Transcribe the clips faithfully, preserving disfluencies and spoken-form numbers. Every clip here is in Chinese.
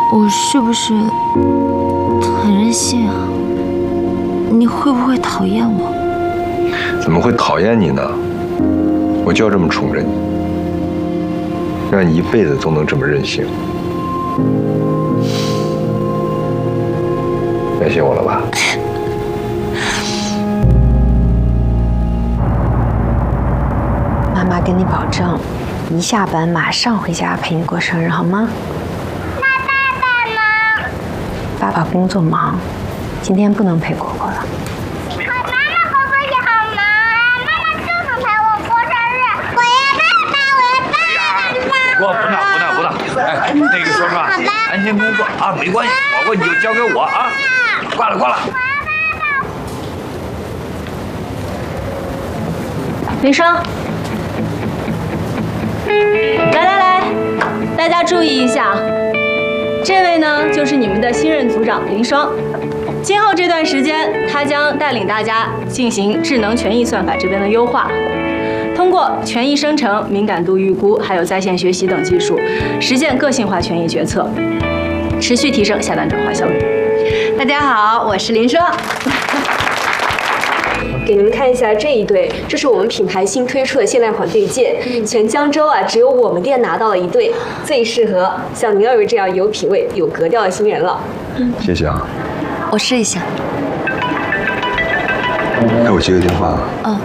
我是不是很任性啊？你会不会讨厌我？ 怎么会讨厌你呢？我就要这么宠着你，让你一辈子都能这么任性。相信我了吧？ 妈妈跟你保证，一下班马上回家陪你过生日，好吗？ 那爸爸呢？ 爸爸工作忙，今天不能陪果果了。 好，妈妈工作也好忙啊，妈妈就是陪我过生日。我要爸爸，我要爸爸。 我不闹不闹不闹，哎，那个说实话，安心工作啊，没关系，果果你就交给我啊。挂了挂了。 林双。来来来，大家注意一下，这位呢就是你们的新任组长林双。今后这段时间，他将带领大家进行智能权益算法这边的优化，通过权益生成、敏感度预估，还有在线学习等技术，实现个性化权益决策，持续提升下单转化效率。大家好，我是林双。 给你们看一下这一对，这是我们品牌新推出的限量款对戒，全江州啊只有我们店拿到了一对，最适合像您二位这样有品位、有格调的新人了。 谢谢啊。 我试一下。 哎，我接个电话。 嗯。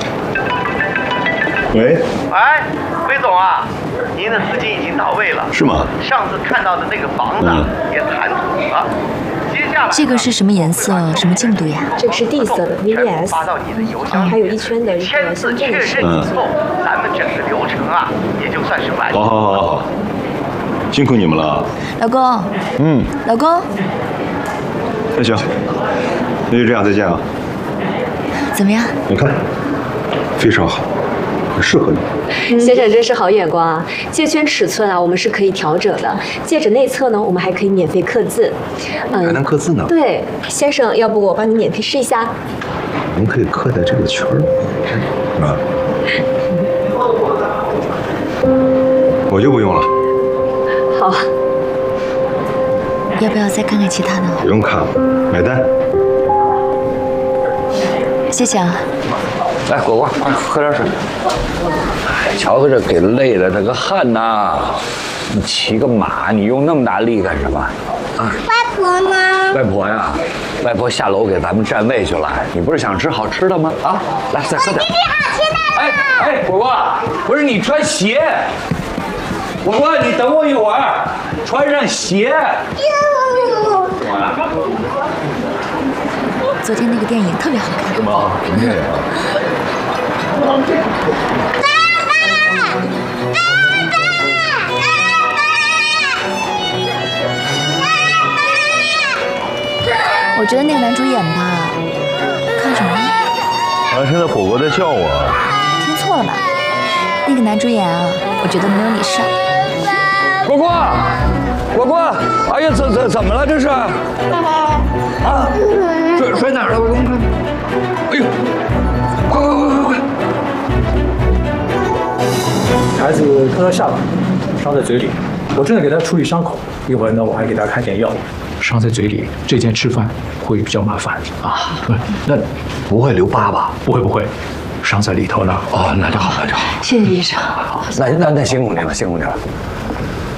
喂。 哎，魏总啊，您的资金已经到位了。 是吗？ 上次看到的那个房子也谈妥了。 这个是什么颜色？什么进度呀？ 这个是地色的 V V S， 嗯， 还有一圈的一个乡镇的设计。 后，咱们整个流程啊，也就算是完成。 好好好好，辛苦你们了。 老公。 嗯。 老公。 那行，那就这样，再见啊。 怎么样？ 你看，非常好，很适合你。 先生真是好眼光啊！戒圈尺寸啊，我们是可以调整的。戒指内侧呢，我们还可以免费刻字。 嗯，还能刻字呢？ 对，先生，要不我帮你免费试一下？ 您可以刻在这个圈儿，是吧？我就不用了。 好。 要不要再看看其他的？ 不用看了，买单。 谢谢啊。 来，果果，快喝点水。瞧他这给累的这个汗呐！你骑个马，你用那么大力干什么？啊？ 外婆呢？ 外婆呀，外婆下楼给咱们占位去了。你不是想吃好吃的吗？啊，来，再喝点。 弟弟好吃的。 哎哎，果果，不是你穿鞋。果果，你等我一会儿，穿上鞋。 昨天那个电影特别好看。 什么？什么电影啊？ 爸爸，爸爸， 我觉得那个男主演吧，看什么？ 啊，现在果果在叫我。 听错了吧？那个男主演啊，我觉得没有你帅。 果果，果果，哎呀，怎怎怎么了这是？啊，摔摔哪儿了？我给我看。哎呦，快快快快快！ 孩子磕到下巴，伤在嘴里，我正在给他处理伤口，一会儿呢我还给他开点药。伤在嘴里，这件吃饭会比较麻烦啊。 那不会留疤吧？ 不会不会，伤在里头呢。 哦，那就好，那就好。 谢谢医生。 好，那那那辛苦您了，辛苦您了。